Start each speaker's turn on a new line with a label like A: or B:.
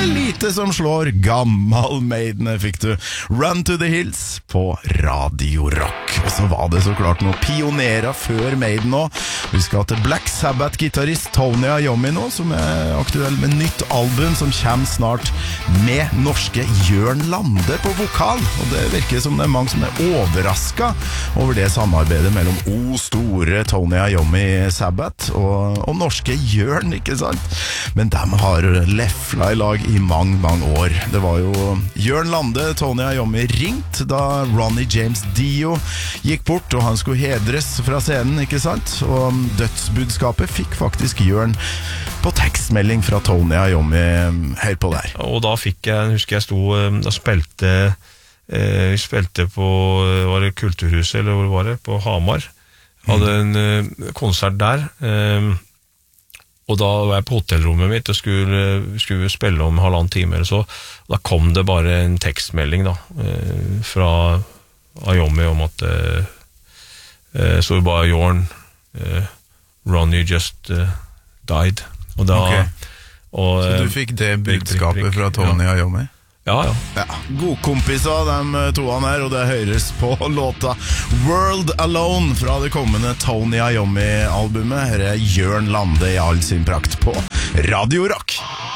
A: lite som slår gammal Maiden, fikk du Run to the Hills på Radio Rock. Og så var det så klart noen pionerer før Maiden også. Vi skal til Black Sabbath-gitarrist Tony Iommi nå, som er aktuell med nytt album som kommer snart med norske Jørn Lande på vokal. Og det virker som det er mange som er overrasket over det samarbeidet mellom store Tony Iommi Sabbath og norske Jørn, ikke sant? Men de har lefla i lag i mange år. Det var jo Jørn Lande Tony Iommi ringt da Ronnie James Dio gikk bort, og han skulle hedres fra scenen, ikke sant? Og dødsbudskapet fikk faktisk Jørn på tekstmelding fra Tony Iommi. Hør på der.
B: Og da fikk jeg, husker jeg sto da spilte på var det Kulturhuset, eller hvor var det? På Hamar. Hadde en konsert der, og da var jeg på hotellrommet mitt og skulle spille om 1,5 time eller så. Da kom det bare en tekstmelding da, fra Iommi om at så bare Jørn Ronnie just died. Og da, og,
A: så du fikk det budskapet fra Tony Iommi?
B: Ja.
A: Godkompiser, de toene her, og det høres på låta World Alone fra det kommende Tony Iommi-albumet. Her er Jørn Lande i all sin prakt på Radio Rock.